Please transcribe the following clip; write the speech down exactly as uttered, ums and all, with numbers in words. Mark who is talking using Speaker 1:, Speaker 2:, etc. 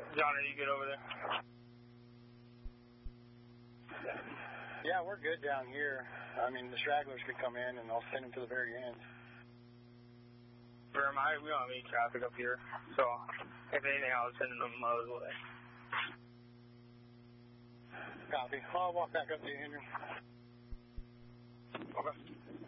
Speaker 1: John, are you good over there?
Speaker 2: Yeah, we're good down here. I mean, the stragglers could come in, and I'll send them to the very end.
Speaker 1: For my, we don't have any traffic up here, so if anything, I'll send them Mo's way.
Speaker 2: Copy. I'll walk back up to you, Henry.
Speaker 1: Okay.